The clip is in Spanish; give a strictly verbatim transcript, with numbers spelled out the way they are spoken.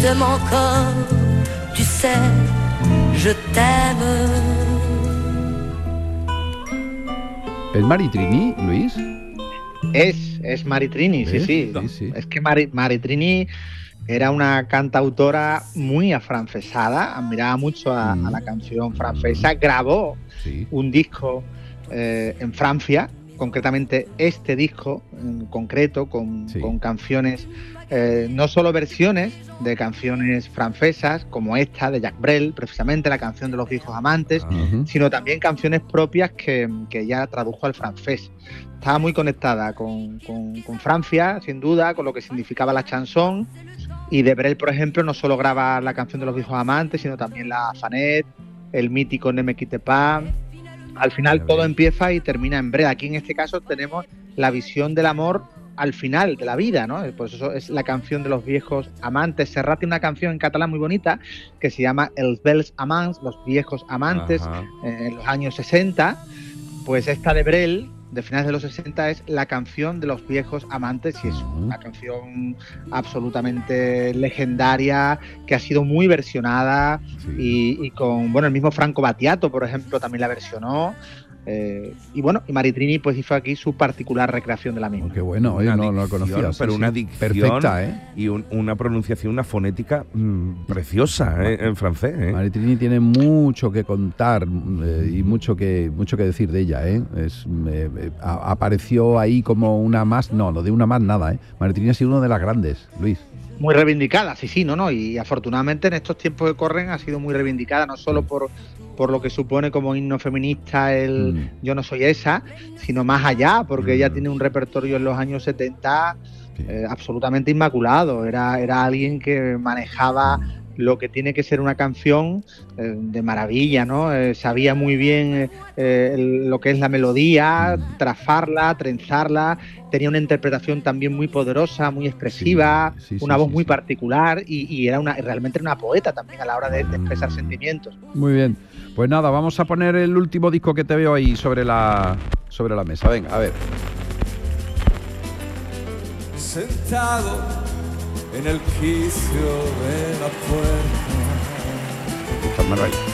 t'aime encore, tu sais, je t'aime. ¿Es Maritrini, Luis? Es, es Maritrini, sí, sí, sí, sí. Es que Mari, Maritrini era una cantautora muy afrancesada, admiraba mucho a, Mm. a la canción francesa, grabó Sí. un disco eh, en Francia, concretamente este disco en concreto, con, Sí. con canciones, eh, no solo versiones de canciones francesas, como esta de Jacques Brel, precisamente la canción de los viejos amantes, Ujú. sino también canciones propias que, que ella tradujo al francés. Estaba muy conectada con, con, con Francia, sin duda, con lo que significaba la chanson. Y de Brel, por ejemplo, no solo graba la canción de los viejos amantes, sino también la Fanet, el mítico Ne me quitte pas. Al final Ya todo ves. empieza y termina en Brel. Aquí en este caso tenemos la visión del amor al final de la vida, ¿no? Pues eso es la canción de los viejos amantes. Serrat tiene una canción en catalán muy bonita que se llama Els vells amants, los viejos amantes, Ajá. eh, en los años sesenta. Pues esta de Brel, de finales de los sesenta, es la canción de los viejos amantes y es Ujú. una canción absolutamente legendaria que ha sido muy versionada Sí. y, y con, bueno, el mismo Franco Battiato, por ejemplo, también la versionó. Eh, y bueno, y Maritrini pues hizo aquí su particular recreación de la misma. Oh, qué bueno, oye, Una no, no lo dicción, conocía. sí, pero sí. una dicción Perfecta, ¿eh? y un- una pronunciación, una fonética mm, preciosa eh, en francés. ¿eh? Maritrini tiene mucho que contar eh, y mucho que mucho que decir de ella, ¿eh? Es, eh, eh, a- apareció ahí como una más, no, lo de una más nada, ¿eh? Maritrini ha sido uno de las grandes, Luis. Muy reivindicada, sí, sí, no, no, y afortunadamente en estos tiempos que corren ha sido muy reivindicada, no solo Sí. por, por lo que supone como himno feminista el Mm. Yo no soy esa, sino más allá, porque Mm. ella tiene un repertorio en los años setenta Sí. eh, absolutamente inmaculado, era, era alguien que manejaba Mm. lo que tiene que ser una canción eh, de maravilla, ¿no? Eh, sabía muy bien eh, eh, el- lo que es la melodía, Mm. trazarla, trenzarla, tenía una interpretación también muy poderosa, muy expresiva, Sí, sí, sí, una voz sí, muy sí. particular y, y era una realmente era una poeta también a la hora de, de expresar Mm. sentimientos. Muy bien. Pues nada, vamos a poner el último disco que te veo ahí sobre la sobre la mesa. Venga, a ver. Sentado en el quicio de la puerta. Esta es Maravilla.